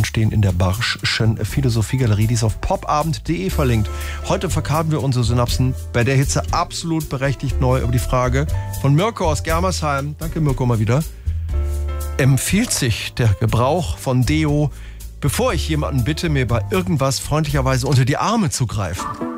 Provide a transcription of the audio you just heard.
und stehen in der Barsch'schen Philosophiegalerie, die ist auf popabend.de verlinkt. Heute verkarten wir unsere Synapsen bei der Hitze absolut berechtigt neu über die Frage von Mirko aus Germersheim. Danke Mirko mal wieder. Empfiehlt sich der Gebrauch von Deo, bevor ich jemanden bitte, mir bei irgendwas freundlicherweise unter die Arme zu greifen?